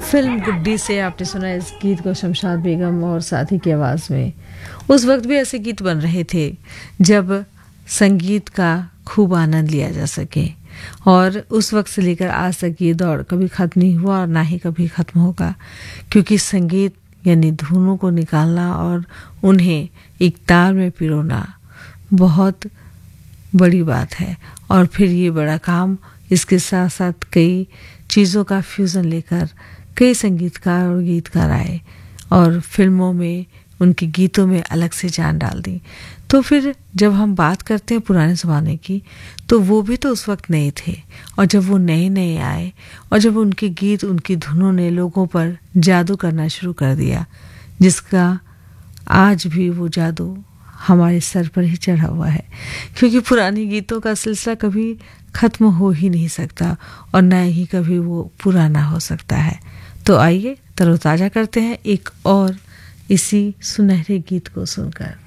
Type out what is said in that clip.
Film गुड्डी से आपने सुना इस गीत को शमशाद बेगम और साथी की आवाज़ में। उस वक्त भी ऐसे गीत बन रहे थे जब संगीत का खूब आनंद लिया जा सके, और उस वक्त से लेकर आज तक ये दौर कभी ख़त्म नहीं हुआ और ना ही कभी ख़त्म होगा, क्योंकि संगीत यानी धुनों को निकालना और उन्हें एक ताल में पिरोना बहुत बड़ी बात है। और फिर ये बड़ा काम, इसके साथ साथ कई चीज़ों का फ्यूज़न लेकर कई संगीतकार और गीतकार आए और फिल्मों में उनके गीतों में अलग से जान डाल दी। तो फिर जब हम बात करते हैं पुराने ज़माने की, तो वो भी तो उस वक्त नए थे, और जब वो नए नए आए और जब उनके गीत, उनकी धुनों ने लोगों पर जादू करना शुरू कर दिया, जिसका आज भी वो जादू हमारे सर पर ही चढ़ा हुआ है, क्योंकि पुराने गीतों का सिलसिला कभी ख़त्म हो ही नहीं सकता और न ही कभी वो पुराना हो सकता है। तो आइए तरोताज़ा करते हैं एक और इसी सुनहरे गीत को सुनकर।